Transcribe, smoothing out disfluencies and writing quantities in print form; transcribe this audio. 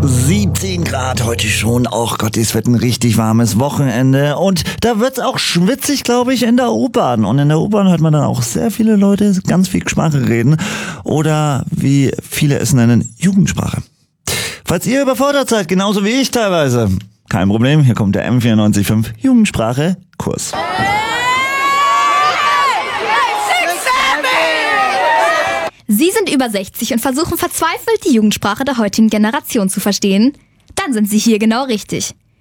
17 Grad heute schon. Och Gott, es wird ein richtig warmes Wochenende. Und da wird's auch schwitzig, glaube ich, in der U-Bahn. Und in der U-Bahn hört man dann auch sehr viele Leute ganz viel Sprache reden. Oder wie viele es nennen, Jugendsprache. Falls ihr überfordert seid, genauso wie ich teilweise, kein Problem, hier kommt der M94.5 Jugendsprache Kurs. Sie sind über 60 und versuchen verzweifelt, die Jugendsprache der heutigen Generation zu verstehen? Dann sind Sie hier genau richtig.